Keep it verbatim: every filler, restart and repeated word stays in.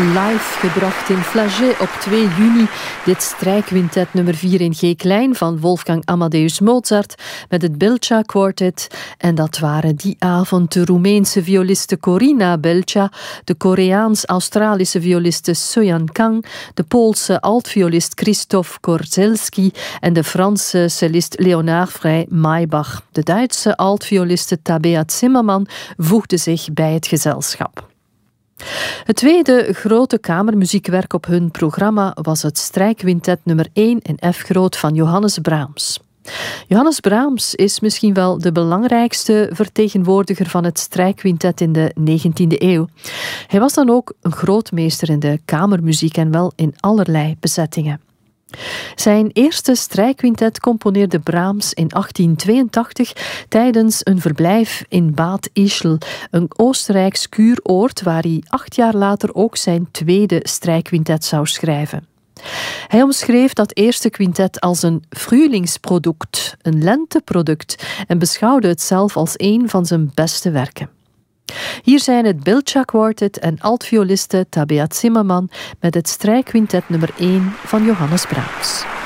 live gebracht in Flagey op twee juni. Dit strijkquintet nummer vier in G-klein van Wolfgang Amadeus Mozart met het Belcha Quartet. En dat waren die avond de Roemeense violiste Corina Belcha, de Koreaans-Australische violiste Soyan Kang, de Poolse altviolist Krzysztof Korzelski en de Franse cellist Leonard Frey Maybach. De Duitse altvioliste Tabea Zimmermann voegde zich bij het gezelschap. Het tweede grote kamermuziekwerk op hun programma was het strijkquintet nummer één in F groot van Johannes Brahms. Johannes Brahms is misschien wel de belangrijkste vertegenwoordiger van het strijkquintet in de negentiende eeuw. Hij was dan ook een grootmeester in de kamermuziek en wel in allerlei bezettingen. Zijn eerste strijkquintet componeerde Brahms in achttien tweeëntachtig tijdens een verblijf in Bad Ischl, een Oostenrijks kuuroord waar hij acht jaar later ook zijn tweede strijkquintet zou schrijven. Hij omschreef dat eerste quintet als een Frühlingsprodukt, een lenteproduct, en beschouwde het zelf als een van zijn beste werken. Hier zijn het Belcha Quartet en altvioliste Tabea Zimmermann met het strijkquintet nummer één van Johannes Brahms.